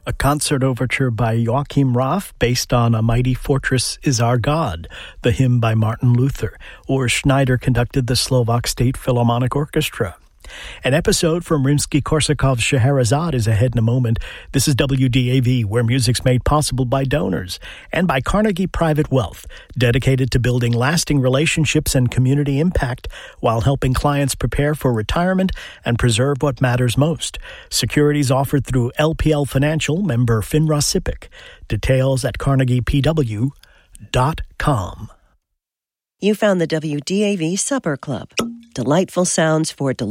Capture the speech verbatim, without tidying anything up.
a concert overture by Joachim Raff based on A Mighty Fortress Is Our God, the hymn by Martin Luther, or Schneider conducted the Slovak State Philharmonic Orchestra. An episode from Rimsky-Korsakov's Scheherazade is ahead in a moment. This is W D A V, where music's made possible by donors, and by Carnegie Private Wealth, dedicated to building lasting relationships and community impact while helping clients prepare for retirement and preserve what matters most. Securities offered through L P L Financial, member FINRA SIPC. Details at carnegie p w dot com. You found the W D A V Supper Club. Delightful sounds for